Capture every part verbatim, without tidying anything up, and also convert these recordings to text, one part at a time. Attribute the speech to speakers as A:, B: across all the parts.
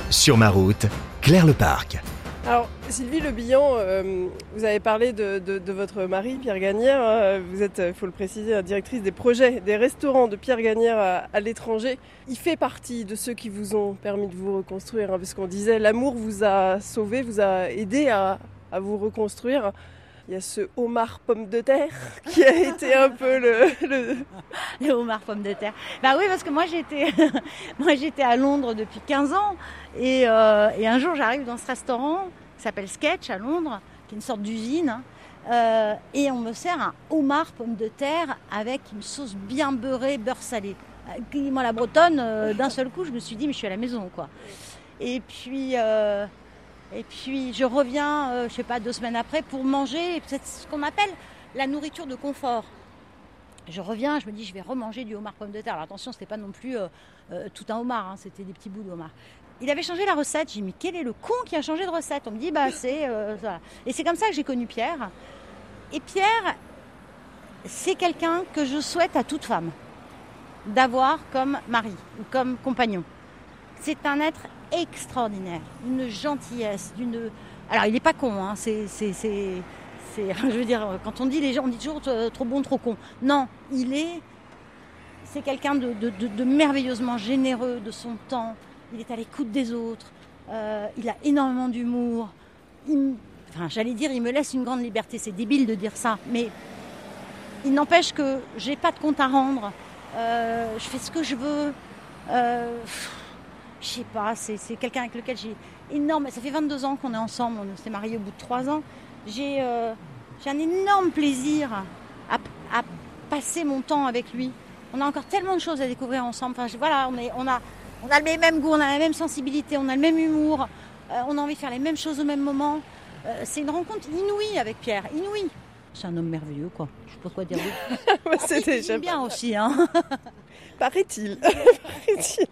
A: Sur ma route, Claire Leparc.
B: Alors Sylvie Le Bihan, euh, vous avez parlé de, de, de votre mari Pierre Gagnère. Hein, vous êtes, il faut le préciser, la directrice des projets des restaurants de Pierre Gagnère à, à l'étranger. Il fait partie de ceux qui vous ont permis de vous reconstruire, hein, parce qu'on disait l'amour vous a sauvé, vous a aidé à, à vous reconstruire. Il y a ce homard pomme de terre qui a été un peu le... Le,
C: le homard pomme de terre. Bah oui, parce que moi j'étais, moi, j'étais à Londres depuis quinze ans et, euh, et un jour j'arrive dans ce restaurant qui s'appelle Sketch à Londres, qui est une sorte d'usine, hein, euh, et on me sert un homard pomme de terre avec une sauce bien beurrée, beurre salé. Moi la bretonne, euh, d'un seul coup je me suis dit mais je suis à la maison quoi. Et puis... Euh, Et puis je reviens, euh, je sais pas, deux semaines après pour manger, c'est ce qu'on appelle la nourriture de confort. Je reviens, je me dis je vais remanger du homard pomme de terre. Alors attention, c'était pas non plus euh, euh, tout un homard, hein, c'était des petits bouts de homard. Il avait changé la recette, j'ai dit mais quel est le con qui a changé de recette? On me dit bah c'est euh, ça. Et c'est comme ça que j'ai connu Pierre. Et Pierre, c'est quelqu'un que je souhaite à toute femme d'avoir comme mari ou comme compagnon. C'est un être extraordinaire, d'une gentillesse, d'une... Alors il n'est pas con, hein, c'est, c'est, c'est, c'est... Je veux dire, quand on dit les gens, on dit toujours trop bon, trop con. Non, il est... C'est quelqu'un de, de, de, de merveilleusement généreux de son temps. Il est à l'écoute des autres. Euh, il a énormément d'humour. Il... Enfin, j'allais dire, il me laisse une grande liberté. C'est débile de dire ça, mais il n'empêche que j'ai pas de compte à rendre. Euh, je fais ce que je veux. Euh... Je sais pas, c'est, c'est quelqu'un avec lequel j'ai énorme... Ça fait vingt-deux ans qu'on est ensemble, on s'est mariés au bout de trois ans. J'ai, euh, j'ai un énorme plaisir à, à passer mon temps avec lui. On a encore tellement de choses à découvrir ensemble. Enfin, je, voilà, on, est, on, a, on a le même goût, on a la même sensibilité, on a le même humour. Euh, on a envie de faire les mêmes choses au même moment. Euh, c'est une rencontre inouïe avec Pierre, inouïe. C'est un homme merveilleux, quoi. Je sais pas quoi dire d'autre.
B: C'est
C: il,
B: déjà
C: il bien aussi, hein.
B: Paraît-il. Paraît-il.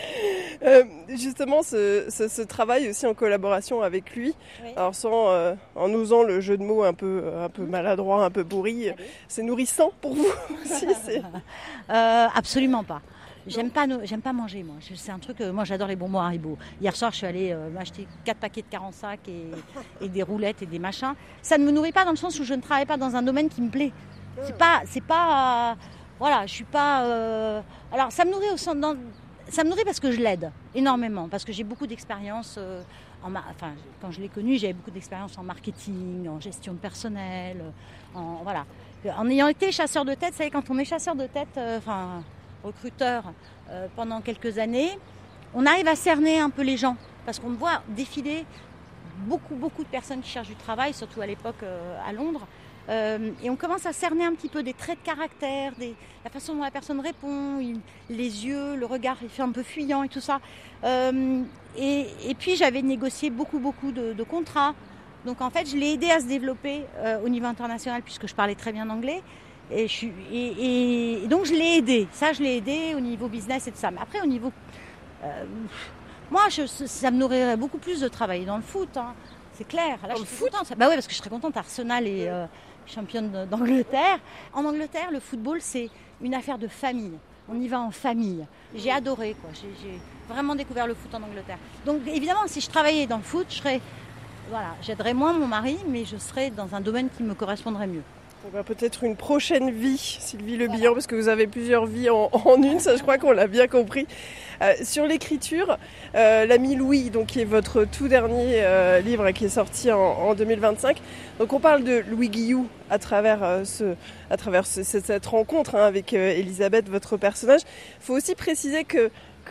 B: Euh, justement, ce, ce, ce travail aussi en collaboration avec lui, oui. Alors sans, euh, en osant le jeu de mots un peu, un peu maladroit, un peu pourri, allez. C'est nourrissant pour vous aussi c'est...
C: Euh, absolument pas. J'aime pas, j'aime pas manger, moi. C'est un truc, moi j'adore les bonbons Haribo. Hier soir, je suis allée euh, m'acheter quatre paquets de quarante-cinq et, et des roulettes et des machins. Ça ne me nourrit pas dans le sens où je ne travaille pas dans un domaine qui me plaît. C'est pas, c'est pas, euh, voilà, je suis pas. Euh... Alors ça me nourrit au sens, dans... ça me nourrit parce que je l'aide énormément, parce que j'ai beaucoup d'expérience. Euh, en ma... Enfin, quand je l'ai connu, j'avais beaucoup d'expérience en marketing, en gestion de personnel, en voilà. En ayant été chasseur de tête, vous savez, quand on est chasseur de tête, euh, enfin. recruteur euh, pendant quelques années, on arrive à cerner un peu les gens parce qu'on voit défiler beaucoup, beaucoup de personnes qui cherchent du travail, surtout à l'époque euh, à Londres. Euh, et on commence à cerner un petit peu des traits de caractère, des, la façon dont la personne répond, il, les yeux, le regard, il fait un peu fuyant et tout ça. Euh, et, et puis j'avais négocié beaucoup, beaucoup de, de contrats. Donc en fait, je l'ai aidé à se développer euh, au niveau international puisque je parlais très bien anglais. Et, je suis, et, et donc je l'ai aidé, ça je l'ai aidé au niveau business et tout ça. Mais après au niveau... Euh, moi je, ça me nourrirait beaucoup plus de travailler dans le foot, hein. C'est clair. Là,
B: dans
C: je
B: le
C: suis
B: foot
C: contente. Bah oui, parce que je serais contente, Arsenal est euh, championne d'Angleterre. En Angleterre, le football c'est une affaire de famille. On y va en famille. J'ai adoré, quoi. J'ai, j'ai vraiment découvert le foot en Angleterre. Donc évidemment, si je travaillais dans le foot, je serais... Voilà, j'aiderais moins mon mari, mais je serais dans un domaine qui me correspondrait mieux.
B: Ben, peut-être une prochaine vie, Sylvie Le Bihan, voilà. Parce que vous avez plusieurs vies en, en une, ça je crois qu'on l'a bien compris. Euh, sur l'écriture, euh, l'ami Louis, donc, qui est votre tout dernier euh, livre qui est sorti en, en deux mille vingt-cinq. Donc on parle de Louis Guillou à travers, euh, ce, à travers ce, cette rencontre hein, avec euh, Elisabeth, votre personnage. Il faut aussi préciser que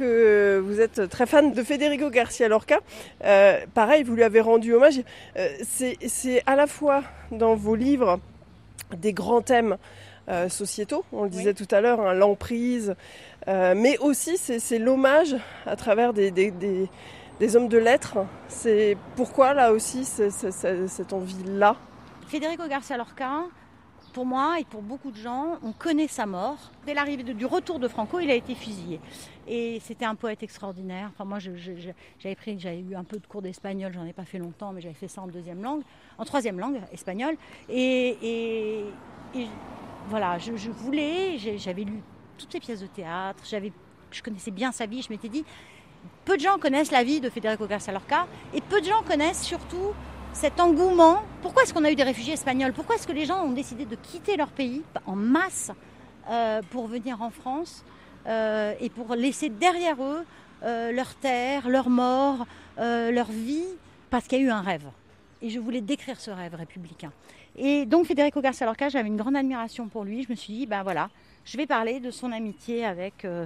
B: que vous êtes très fan de Federico Garcia Lorca. Euh, pareil, vous lui avez rendu hommage. Euh, c'est, c'est à la fois dans vos livres des grands thèmes euh, sociétaux, on le disait oui. tout à l'heure, hein, l'emprise, euh, mais aussi c'est, c'est l'hommage à travers des, des, des, des hommes de lettres. C'est pourquoi là aussi c'est, c'est, c'est, cette envie-là.
C: Federico Garcia Lorca, pour moi et pour beaucoup de gens, on connaît sa mort. Dès l'arrivée de, du retour de Franco, il a été fusillé. Et c'était un poète extraordinaire. Enfin, moi, je, je, j'avais, pris, j'avais eu un peu de cours d'espagnol, j'en ai pas fait longtemps, mais j'avais fait ça en deuxième langue, en troisième langue, espagnol. Et, et, et voilà, je, je voulais, j'avais lu toutes les pièces de théâtre, j'avais je connaissais bien sa vie, je m'étais dit, peu de gens connaissent la vie de Federico García Lorca et peu de gens connaissent surtout cet engouement. Pourquoi est-ce qu'on a eu des réfugiés espagnols ? Pourquoi est-ce que les gens ont décidé de quitter leur pays en masse euh, pour venir en France euh, et pour laisser derrière eux euh, leur terre, leur mort, euh, leur vie, parce qu'il y a eu un rêve. Et je voulais décrire ce rêve républicain. Et donc Federico García Lorca, j'avais une grande admiration pour lui. Je me suis dit, ben voilà, je vais parler de son amitié avec, euh,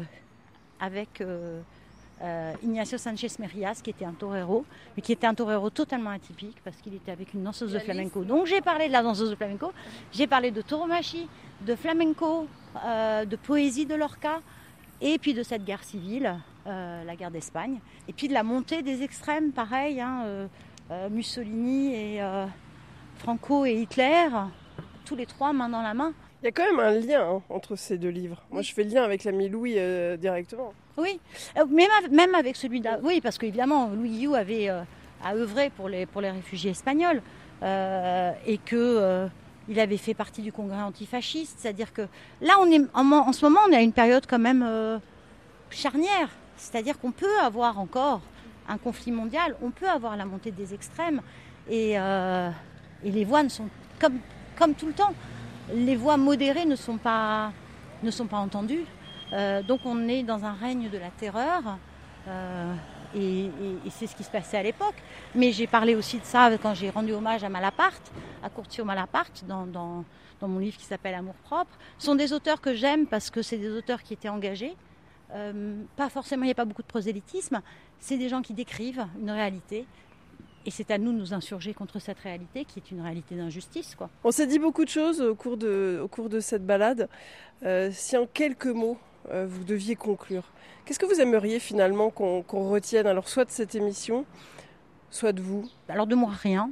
C: avec euh, euh, Ignacio Sánchez Mejías, qui était un torero, mais qui était un torero totalement atypique, parce qu'il était avec une danseuse de flamenco. Donc j'ai parlé de la danseuse de flamenco, j'ai parlé de tauromachie, de flamenco, euh, de poésie de Lorca, et puis de cette guerre civile, euh, la guerre d'Espagne, et puis de la montée des extrêmes, pareil, hein, euh, euh, Mussolini et euh, Franco et Hitler, tous les trois main dans la main.
B: Il y a quand même un lien hein, entre ces deux livres. Moi, je fais le lien avec l'ami Louis euh, directement.
C: Oui, euh, même, même avec celui d'A. Oui, parce qu'évidemment, Louis Guillou avait euh, à œuvrer pour les, pour les réfugiés espagnols euh, et qu'il euh, avait fait partie du congrès antifasciste. C'est-à-dire que là, on est, en, en ce moment, on est à une période quand même euh, charnière. C'est-à-dire qu'on peut avoir encore un conflit mondial, on peut avoir la montée des extrêmes et, euh, et les voix ne sont comme, comme tout le temps. Les voix modérées ne sont pas, ne sont pas entendues. Euh, donc on est dans un règne de la terreur euh, et, et, et c'est ce qui se passait à l'époque. Mais j'ai parlé aussi de ça quand j'ai rendu hommage à Malaparte, à Curcio Malaparte, dans, dans, dans mon livre qui s'appelle Amour propre. Ce sont des auteurs que j'aime parce que c'est des auteurs qui étaient engagés. Euh, pas forcément, il n'y a pas beaucoup de prosélytisme. C'est des gens qui décrivent une réalité. Et c'est à nous de nous insurger contre cette réalité qui est une réalité d'injustice, quoi.
B: On s'est dit beaucoup de choses au cours de, au cours de cette balade. Euh, si en quelques mots, euh, vous deviez conclure, qu'est-ce que vous aimeriez finalement qu'on, qu'on retienne, alors soit de cette émission, soit de vous ?
C: Alors de moi, rien.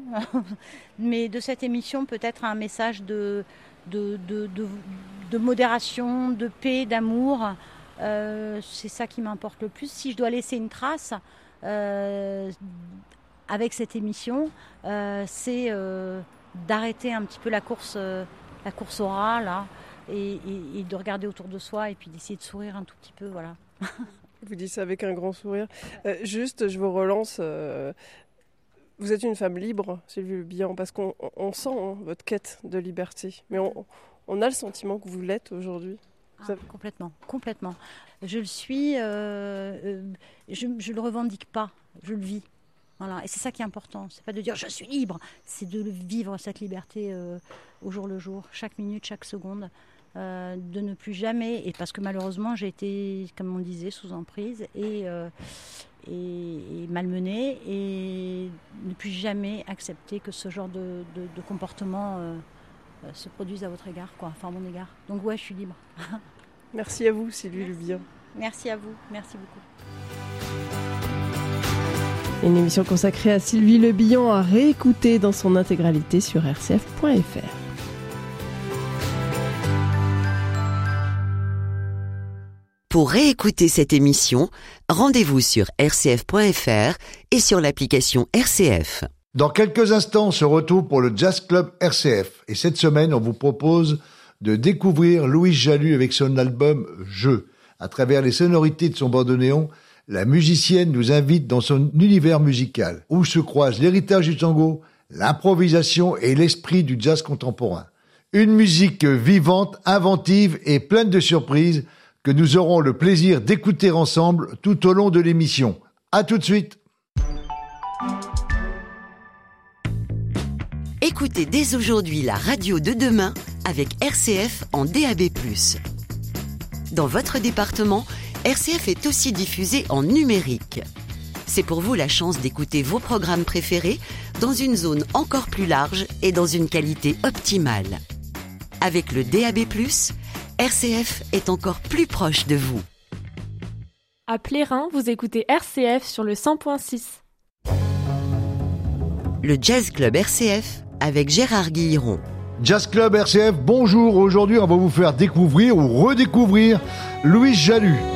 C: Mais de cette émission, peut-être un message de, de, de, de, de modération, de paix, d'amour. Euh, c'est ça qui m'importe le plus. Si je dois laisser une trace... Euh, avec cette émission, euh, c'est euh, d'arrêter un petit peu la course, euh, la course au rat, là, et, et, et de regarder autour de soi et puis d'essayer de sourire un tout petit peu, voilà.
B: Vous dites ça avec un grand sourire. Euh, juste, je vous relance. Euh, vous êtes une femme libre, Sylvie Le Bihan, parce qu'on on sent hein, votre quête de liberté. Mais on, on a le sentiment que vous l'êtes aujourd'hui.
C: Ah, complètement, complètement. Je le suis, euh, euh, je ne le revendique pas, je le vis. Voilà. Et c'est ça qui est important, c'est pas de dire je suis libre, c'est de vivre cette liberté euh, au jour le jour, chaque minute, chaque seconde, euh, de ne plus jamais, et parce que malheureusement j'ai été, comme on disait, sous emprise et, euh, et, et malmenée, et ne plus jamais accepter que ce genre de, de, de comportement euh, se produise à votre égard, quoi, enfin à mon égard. Donc ouais, je suis libre.
B: Merci à vous, Sylvie Le Bihan.
C: Merci à vous, merci beaucoup.
B: Une émission consacrée à Sylvie Le Bihan à réécouter dans son intégralité sur r c f point f r.
D: Pour réécouter cette émission, rendez-vous sur r c f point f r et sur l'application R C F.
E: Dans quelques instants, on se retrouve pour le Jazz Club R C F. Et cette semaine, on vous propose de découvrir Louis Jalud avec son album « Je ». À travers les sonorités de son bandoneon, la musicienne nous invite dans son univers musical, où se croisent l'héritage du tango, l'improvisation et l'esprit du jazz contemporain. Une musique vivante, inventive et pleine de surprises que nous aurons le plaisir d'écouter ensemble tout au long de l'émission. À tout de suite.
D: Écoutez dès aujourd'hui la radio de demain avec R C F en D A B plus. Dans votre département, R C F est aussi diffusé en numérique. C'est pour vous la chance d'écouter vos programmes préférés dans une zone encore plus large et dans une qualité optimale. Avec le D A B plus, R C F est encore plus proche de vous.
F: À Plérin, vous écoutez R C F sur le cent point six.
D: Le Jazz Club R C F avec Gérard Guilleron.
E: Jazz Club R C F, bonjour. Aujourd'hui, on va vous faire découvrir ou redécouvrir Louis Jalud.